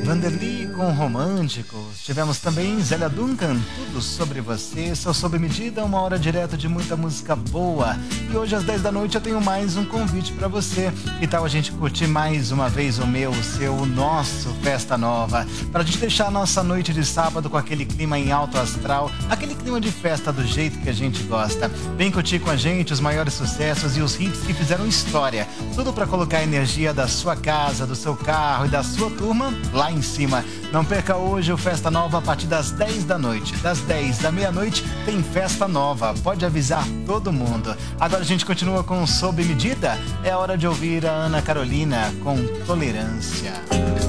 Vanderly com Românticos. Tivemos também Zélia Duncan, Tudo Sobre Você. Sou Sob Medida, 1 hora direto de muita música boa. E hoje às 10 da noite eu tenho mais um convite pra você. Que tal a gente curtir mais uma vez o meu, o seu, o nosso Festa Nova? Pra gente deixar a nossa noite de sábado com aquele clima em alto astral, aquele clima de festa do jeito que a gente gosta. Vem curtir com a gente os maiores sucessos e os hits que fizeram história. Tudo pra colocar a energia da sua casa, do seu carro e da sua turma lá em cima. Não perca hoje o Festa Nova a partir das 10 da noite. Das 10 da meia-noite tem Festa Nova. Pode avisar todo mundo. Agora a gente continua com Sob Medida. É hora de ouvir a Ana Carolina com Tolerância.